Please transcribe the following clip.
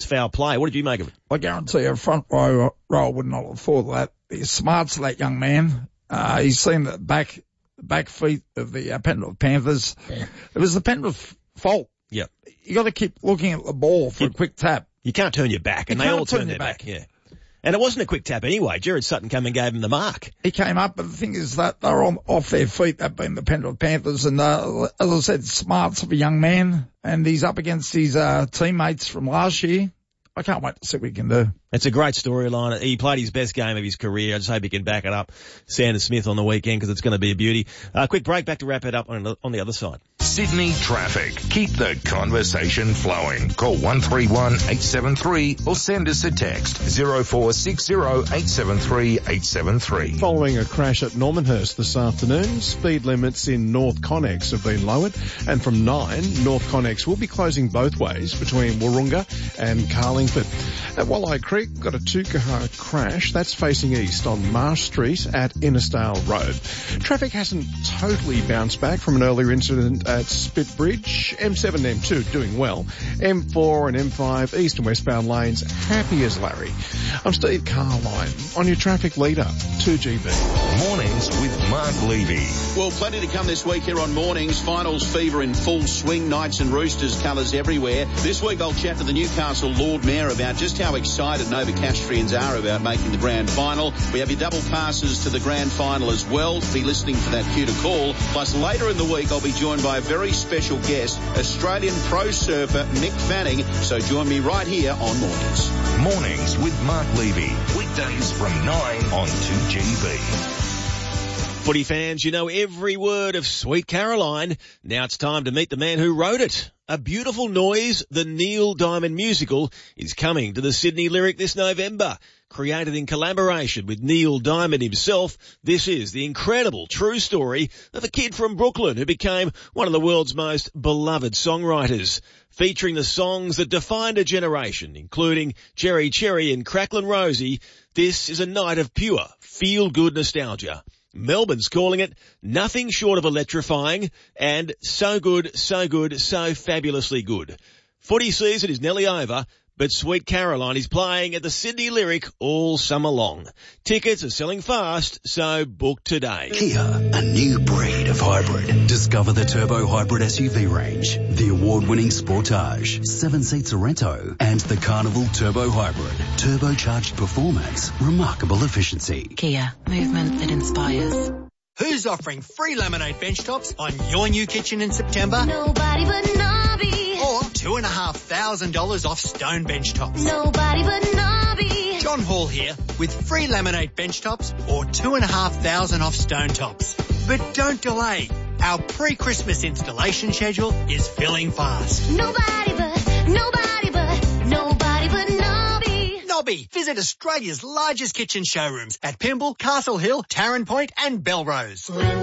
foul play. What did you make of it? I guarantee a front row would not have thought that. He's smart, that young man. He's seen the back feet of the Penrith Panthers. Yeah. It was the Penrith fault. Yeah. You got to keep looking at the ball for a quick tap. You can't turn your back, and they all turn their back. Yeah. And it wasn't a quick tap anyway. Jared Sutton came and gave him the mark. He came up, but the thing is that they're off their feet. They've been the Penrith Panthers, and as I said, smarts of a young man, and he's up against his teammates from last year. I can't wait to see what he can do. It's a great storyline. He played his best game of his career. I just hope he can back it up. Sanders Smith on the weekend, because it's going to be a beauty. Quick break, back to wrap it up on the other side. Sydney traffic. Keep the conversation flowing. Call 131 873 or send us a text 0460 873 873. Following a crash at Normanhurst this afternoon, speed limits in North Connex have been lowered, and from 9, North Connex will be closing both ways between Wahroonga and Carlingford. At Walleye Creek, got a two-car crash. That's facing east on Marsh Street at Innisdale Road. Traffic hasn't totally bounced back from an earlier incident at Spit Bridge. M7 and M2 doing well. M4 and M5 east and westbound lanes happy as Larry. I'm Steve Carline on your traffic leader, 2GB. Mornings with Mark Levy. Well, plenty to come this week here on Mornings. Finals fever in full swing. Knights and Roosters colours everywhere. This week I'll chat to the Newcastle Lord Mayor about just how excited Novocastrians are about making the grand final. We have your double passes to the grand final as well. Be listening for that cue to call. Plus, later in the week, I'll be joined by a very special guest, Australian pro surfer Mick Fanning. So join me right here on Mornings. Mornings with Mark Levy. Weekdays from 9 on 2GB. Footy fans, you know every word of Sweet Caroline. Now it's time to meet the man who wrote it. A Beautiful Noise, the Neil Diamond musical, is coming to the Sydney Lyric this November. Created in collaboration with Neil Diamond himself, this is the incredible true story of a kid from Brooklyn who became one of the world's most beloved songwriters. Featuring the songs that defined a generation, including Cherry Cherry and Cracklin' Rosie, this is a night of pure, feel-good nostalgia. Melbourne's calling it nothing short of electrifying and so good, so fabulously good. Footy season is nearly over, but Sweet Caroline is playing at the Sydney Lyric all summer long. Tickets are selling fast, so book today. Kia, a new breed of hybrid. Discover the Turbo Hybrid SUV range, the award-winning Sportage, 7-seat Sorento, and the Carnival Turbo Hybrid. Turbocharged performance, remarkable efficiency. Kia, movement that inspires. Who's offering free laminate bench tops on your new kitchen in September? Nobody but Nobby. Or $2,500 off stone bench tops. Nobody but Nobby. John Hall here with free laminate bench tops or $2,500 off stone tops. But don't delay. Our pre-Christmas installation schedule is filling fast. Nobody but Nobby. Nobby. Visit Australia's largest kitchen showrooms at Pymble, Castle Hill, Tarrant Point and Belrose.